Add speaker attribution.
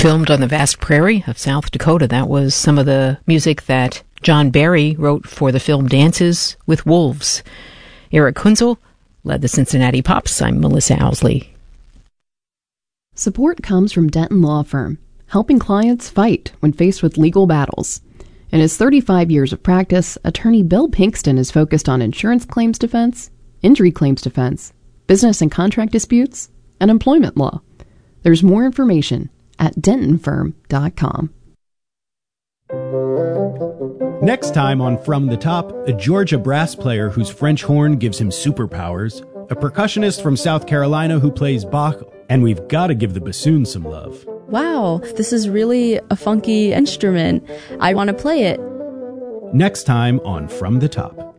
Speaker 1: Filmed on the vast prairie of South Dakota. That was some of the music that John Barry wrote for the film Dances with Wolves. Eric Kunzel led the Cincinnati Pops. I'm Melissa Owsley.
Speaker 2: Support comes from Denton Law Firm, helping clients fight when faced with legal battles. In his 35 years of practice, attorney Bill Pinkston is focused on insurance claims defense, injury claims defense, business and contract disputes, and employment law. There's more information at dentonfirm.com.
Speaker 3: Next time on From the Top, a Georgia brass player whose French horn gives him superpowers, a percussionist from South Carolina who plays Bach, and we've got to give the bassoon some love.
Speaker 4: Wow, this is really a funky instrument. I want to play it.
Speaker 3: Next time on From the Top.